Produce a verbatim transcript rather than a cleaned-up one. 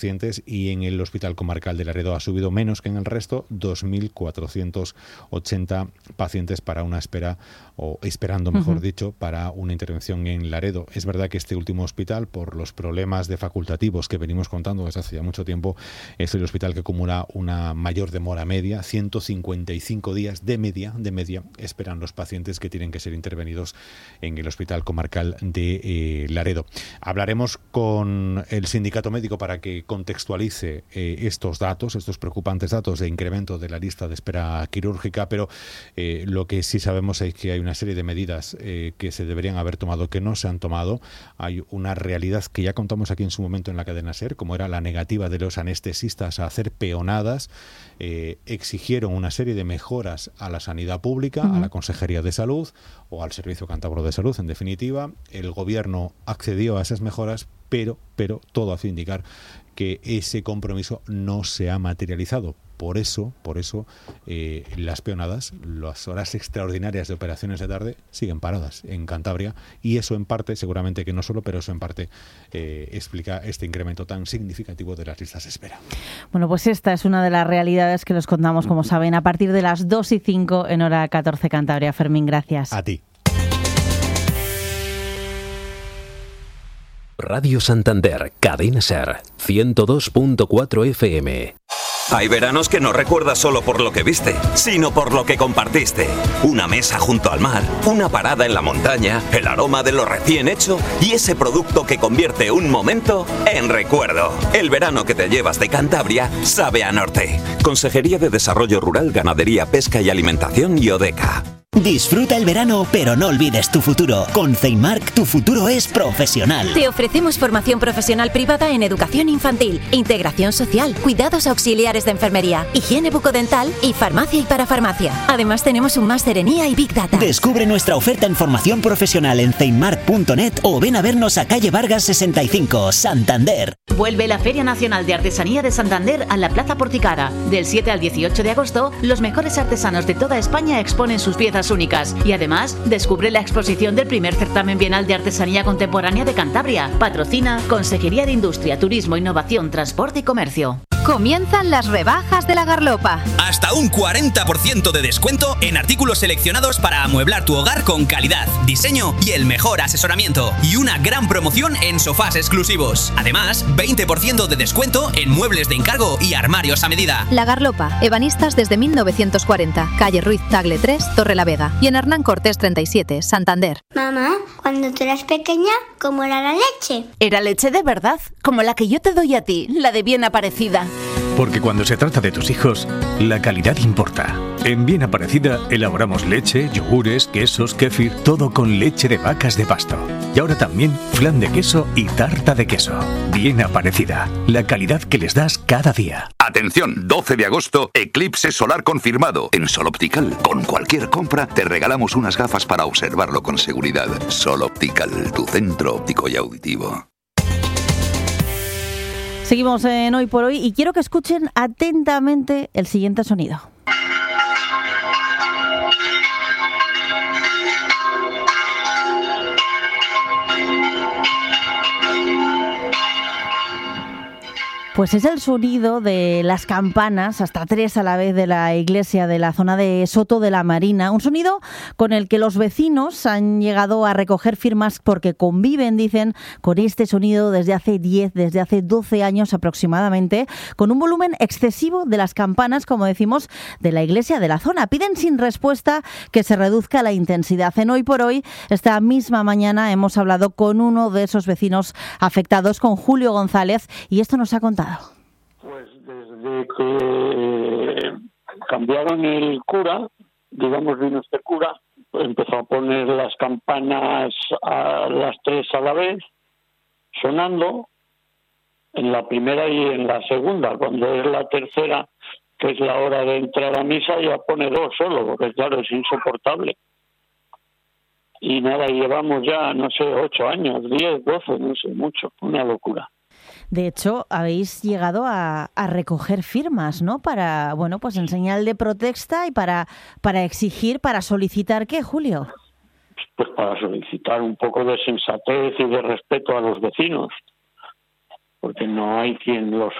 pacientes, y en el Hospital Comarcal de Laredo ha subido menos que en el resto, dos mil cuatrocientos ochenta pacientes para una espera, o esperando mejor uh-huh. dicho, para una intervención en Laredo. Es verdad que este último hospital, por los problemas de facultativos que venimos contando desde hace ya mucho tiempo, es el hospital que acumula una mayor demora media, ciento cincuenta y cinco días de media, de media esperan los pacientes que tienen que ser intervenidos en el Hospital Comarcal de eh, Laredo. Hablaremos con el sindicato médico para que contextualice eh, estos datos, estos preocupantes datos de incremento de la lista de espera quirúrgica, pero eh, lo que sí sabemos es que hay una serie de medidas eh, que se deberían haber tomado que no se han tomado. Hay una realidad que ya contamos aquí en su momento en la cadena SER, como era la negativa de los anestesistas a hacer peonadas. Eh, exigieron una serie de mejoras a la sanidad pública, uh-huh. a la Consejería de Salud o al Servicio Cántabro de Salud, en definitiva. El Gobierno accedió a esas mejoras, pero, pero todo hace indicar que ese compromiso no se ha materializado. Por eso, por eso eh, las peonadas, las horas extraordinarias de operaciones de tarde siguen paradas en Cantabria, y eso en parte, seguramente que no solo, pero eso en parte eh, explica este incremento tan significativo de las listas de espera. Bueno, pues esta es una de las realidades que les contamos, como saben, a partir de las dos y cinco en hora catorce Cantabria. Fermín, gracias. A ti. Radio Santander, Cadena SER, ciento dos punto cuatro F M. Hay veranos que no recuerdas solo por lo que viste, sino por lo que compartiste. Una mesa junto al mar, una parada en la montaña, el aroma de lo recién hecho y ese producto que convierte un momento en recuerdo. El verano que te llevas de Cantabria sabe a norte. Consejería de Desarrollo Rural, Ganadería, Pesca y Alimentación y Odeca. Disfruta el verano, pero no olvides tu futuro. Con Ceimarc, tu futuro es profesional. Te ofrecemos formación profesional privada en educación infantil, integración social, cuidados auxiliares de enfermería, higiene bucodental y farmacia y parafarmacia. Además, tenemos un máster en I A y Big Data. Descubre nuestra oferta en formación profesional en ceimarc punto net o ven a vernos a calle Vargas sesenta y cinco, Santander. Vuelve la Feria Nacional de Artesanía de Santander a la Plaza Porticara. Del siete al dieciocho de agosto, los mejores artesanos de toda España exponen sus piezas únicas y además descubre la exposición del primer certamen bienal de artesanía contemporánea de Cantabria. Patrocina Consejería de Industria, Turismo, Innovación, Transporte y Comercio. Comienzan las rebajas de La Garlopa. Hasta un cuarenta por ciento de descuento en artículos seleccionados para amueblar tu hogar con calidad, diseño y el mejor asesoramiento. Y una gran promoción en sofás exclusivos. Además, veinte por ciento de descuento en muebles de encargo y armarios a medida. La Garlopa, ebanistas desde mil novecientos cuarenta. Calle Ruiz Tagle tres, Torrelavega. Y en Hernán Cortés treinta y siete, Santander. Mamá, cuando tú eras pequeña, ¿cómo era la leche? Era leche de verdad, como la que yo te doy a ti, la de bien aparecida. Porque cuando se trata de tus hijos, la calidad importa. En Bien Aparecida elaboramos leche, yogures, quesos, kéfir, todo con leche de vacas de pasto. Y ahora también flan de queso y tarta de queso. Bien Aparecida, la calidad que les das cada día. Atención, doce de agosto, eclipse solar confirmado. En Sol Optical, con cualquier compra, te regalamos unas gafas para observarlo con seguridad. Sol Optical, tu centro óptico y auditivo. Seguimos en Hoy por Hoy y quiero que escuchen atentamente el siguiente sonido. Pues es el sonido de las campanas, hasta tres a la vez, de la iglesia de la zona de Soto de la Marina. Un sonido con el que los vecinos han llegado a recoger firmas porque conviven, dicen, con este sonido desde hace diez, desde hace doce años aproximadamente, con un volumen excesivo de las campanas, como decimos, de la iglesia de la zona. Piden sin respuesta que se reduzca la intensidad. En Hoy por Hoy, esta misma mañana, hemos hablado con uno de esos vecinos afectados, con Julio González, y esto nos ha contado. Pues desde que cambiaron el cura, digamos vino este cura, empezó a poner las campanas a las tres a la vez, sonando en la primera y en la segunda. Cuando es la tercera, que es la hora de entrar a misa, ya pone dos solo, porque claro, es insoportable. Y nada, llevamos ya, no sé, ocho años, diez, doce, no sé, mucho, una locura. De hecho, habéis llegado a, a recoger firmas, ¿no? Para, bueno, pues en señal de protesta y para, para exigir, para solicitar, ¿qué, Julio? Pues para solicitar un poco de sensatez y de respeto a los vecinos. porque no hay quien los